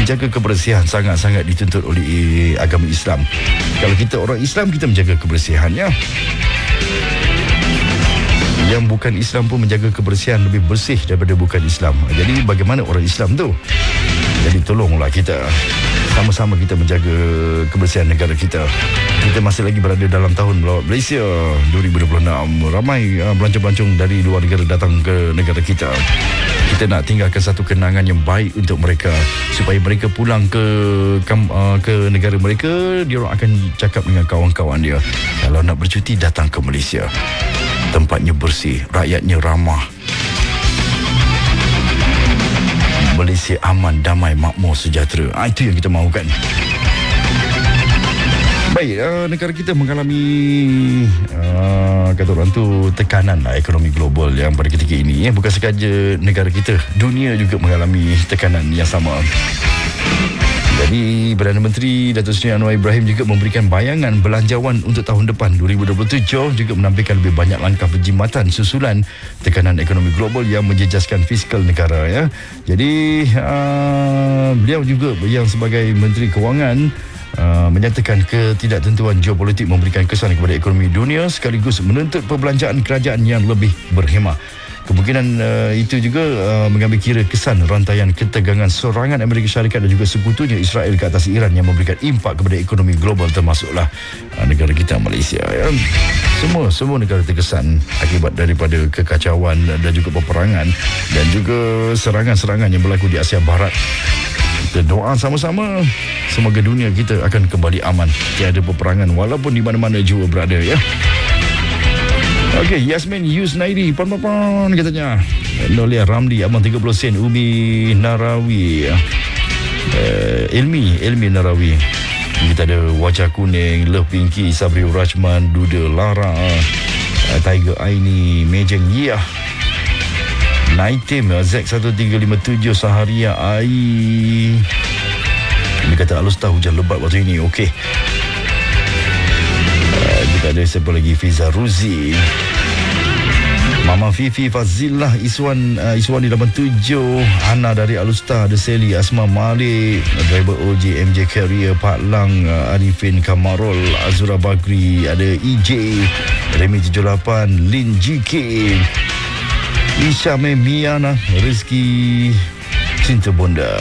menjaga kebersihan sangat-sangat dituntut oleh agama Islam. Kalau kita orang Islam, kita menjaga kebersihannya. Yang bukan Islam pun menjaga kebersihan lebih bersih daripada bukan Islam. Jadi bagaimana orang Islam tu? Jadi tolonglah kita sama-sama kita menjaga kebersihan negara kita. Kita masih lagi berada dalam tahun melawat Malaysia 2026. Ramai pelancong-pelancong dari luar negara datang ke negara kita. Kita nak tinggalkan satu kenangan yang baik untuk mereka, supaya mereka pulang ke negara mereka, dia orang akan cakap dengan kawan-kawan dia, kalau nak bercuti datang ke Malaysia. Tempatnya bersih, rakyatnya ramah. Malaysia aman, damai, makmur, sejahtera. Itu yang kita mahukan. Baik, negara kita mengalami kata orang tu tekanan ekonomi global yang pada ketika ini bukan sahaja negara kita, dunia juga mengalami tekanan yang sama. Jadi Perdana Menteri Datuk Seri Anwar Ibrahim juga memberikan bayangan belanjawan untuk tahun depan 2027, juga menampilkan lebih banyak langkah penjimatan susulan tekanan ekonomi global yang menjejaskan fiskal negara, ya. Jadi beliau juga yang sebagai Menteri Kewangan menyatakan ketidaktentuan geopolitik memberikan kesan kepada ekonomi dunia sekaligus menuntut perbelanjaan kerajaan yang lebih berhemah. Kemungkinan itu juga mengambil kira kesan rantaian ketegangan serangan Amerika Syarikat dan juga sekutunya Israel ke atas Iran yang memberikan impak kepada ekonomi global, termasuklah negara kita Malaysia, ya. Semua negara terkesan akibat daripada kekacauan dan juga peperangan dan juga serangan-serangan yang berlaku di Asia Barat. Kita doa sama-sama semoga dunia kita akan kembali aman, tiada peperangan walaupun di mana-mana jua berada, ya. Okey, Yasmin Yusnaidi pan katanya. Nolia Ramli abang 30 sen. Umi Narawi, Ilmi Narawi. Kita ada Wajah Kuning, Love Pinky, Sabri Rajman, Duda Lara, Tiger Aini, Mejeng Yah, Naitim Z1357, Saharia Ai. Ini kata Alusta hujan lebat waktu ini. Okey. Kita ada siapa lagi? Fiza Ruzi, Mama Fifi, Fazilah, Iswani 87, Ana dari Alusta, ada Sally, Asma Malik, driver OJ, MJ Carrier, Pak Lang, Arifin Kamarul, Azura Bagri, ada EJ, Remy 78, Lin GK, Isha Miana, Rizky Cinta Bonda,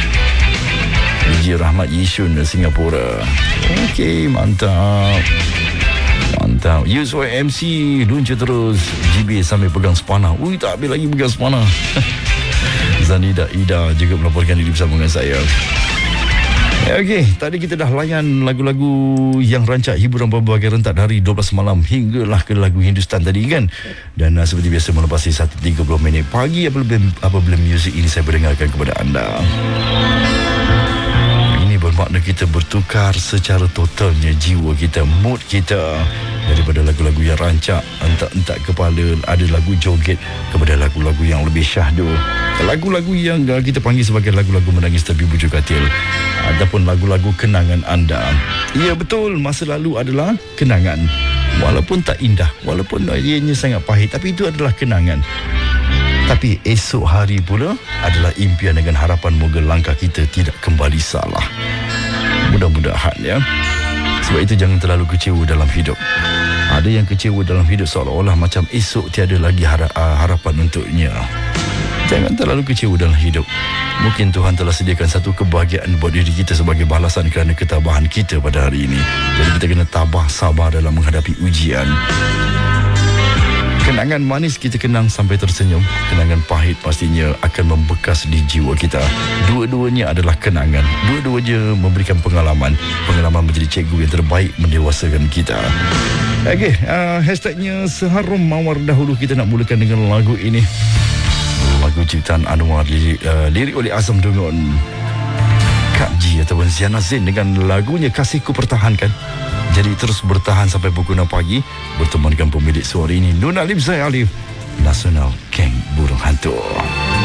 DJ Rahmat Yishun, Singapura. Okey, mantap. Yusuf MC luncur terus. GB sambil pegang spana. Ui, tak habis lagi pegang spana. Zanida Ida juga melaporkan diri bersama dengan saya. Okey, tadi kita dah layan lagu-lagu yang rancak hiburan berbagai rentak dari 12 malam hinggalah ke lagu Hindustan tadi, kan. Dan seperti biasa melepasi 1.30 minit pagi apabila muzik ini saya berdengarkan kepada anda. Bermakna kita bertukar secara totalnya jiwa kita, mood kita, daripada lagu-lagu yang rancak, entak-entak kepala, ada lagu joget, kepada lagu-lagu yang lebih syahdu, lagu-lagu yang kita panggil sebagai lagu-lagu menangis tapi bujuk katil, ataupun lagu-lagu kenangan anda. Ya, betul, masa lalu adalah kenangan, walaupun tak indah, walaupun ianya sangat pahit, tapi itu adalah kenangan. Tapi esok hari pula adalah impian dengan harapan moga langkah kita tidak kembali salah. Mudah-mudahan, ya. Sebab itu jangan terlalu kecewa dalam hidup. Ada yang kecewa dalam hidup seolah-olah macam esok tiada lagi harapan untuknya. Jangan terlalu kecewa dalam hidup. Mungkin Tuhan telah sediakan satu kebahagiaan buat diri kita sebagai balasan kerana ketabahan kita pada hari ini. Jadi kita kena tabah, sabar dalam menghadapi ujian. Kenangan manis kita kenang sampai tersenyum. Kenangan pahit pastinya akan membekas di jiwa kita. Dua-duanya adalah kenangan. Dua-duanya memberikan pengalaman. Pengalaman menjadi cikgu yang terbaik mendewasakan kita. Okey, hashtagnya Seharum Mawar. Dahulu kita nak mulakan dengan lagu ini. Lagu ciptaan Anwar, lirik oleh Azam Dungun, Kak Ji ataupun Ziana Zain dengan lagunya Kasihku Pertahankan. Jadi terus bertahan sampai pukul 6 pagi bertemu dengan pemilik suara ini, Nuna Lim Zai Alif, Nasional Geng Burung Hantu.